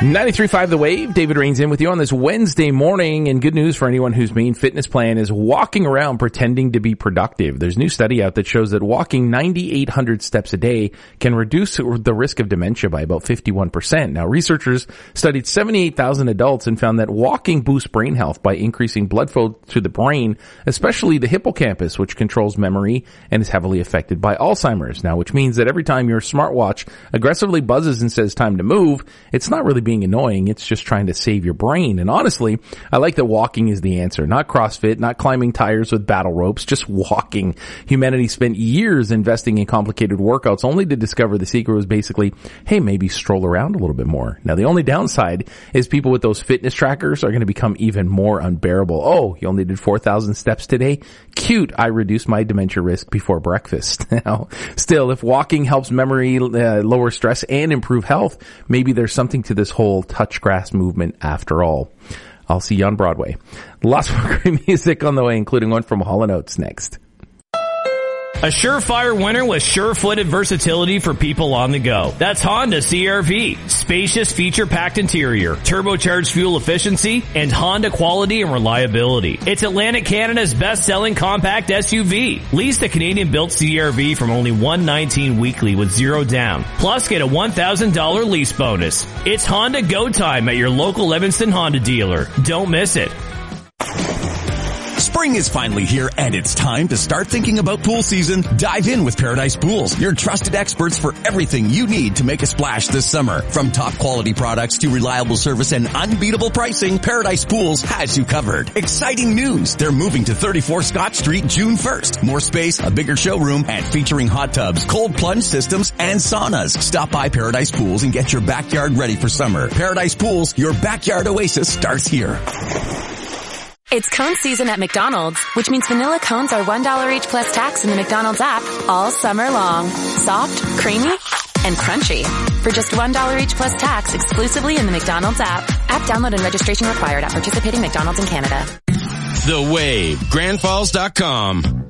93.5 The Wave. David Rains in with you on this Wednesday morning, and good news for anyone whose main fitness plan is walking around pretending to be productive. There's a new study out that shows that walking 9,800 steps a day can reduce the risk of dementia by about 51%. Now, researchers studied 78,000 adults and found that walking boosts brain health by increasing blood flow to the brain, especially the hippocampus, which controls memory and is heavily affected by Alzheimer's. Now, which means that every time your smartwatch aggressively buzzes and says time to move, it's not really being annoying. It's just trying to save your brain. And honestly, I like that walking is the answer. Not CrossFit, not climbing tires with battle ropes, just walking. Humanity spent years investing in complicated workouts only to discover the secret was basically, hey, maybe stroll around a little bit more. Now, the only downside is people with those fitness trackers are going to become even more unbearable. Oh, you only did 4,000 steps today? Cute. I reduced my dementia risk before breakfast. Now, still, if walking helps memory, lower stress, and improve health, maybe there's something to this whole touch grass movement after all. I'll see you on Broadway. Lots more great music on the way, including one from Hall & Oates next. A surefire winner with sure-footed versatility for people on the go. That's Honda CR-V. Spacious, feature-packed interior, turbocharged fuel efficiency, and Honda quality and reliability. It's Atlantic Canada's best-selling compact SUV. Lease the Canadian-built CR-V from only $119 weekly with zero down. Plus, get a $1,000 lease bonus. It's Honda Go Time at your local Evanston Honda dealer. Don't miss it. Spring is finally here, and it's time to start thinking about pool season. Dive in with Paradise Pools, your trusted experts for everything you need to make a splash this summer. From top quality products to reliable service and unbeatable pricing, Paradise Pools has you covered. Exciting news! They're moving to 34 Scott Street June 1st. More space, a bigger showroom, and featuring hot tubs, cold plunge systems, and saunas. Stop by Paradise Pools and get your backyard ready for summer. Paradise Pools, your backyard oasis starts here. It's cone season at McDonald's, which means vanilla cones are $1 each plus tax in the McDonald's app all summer long. Soft, creamy, and crunchy. For just $1 each plus tax exclusively in the McDonald's app. App download and registration required at participating McDonald's in Canada. The Wave, grandfalls.com.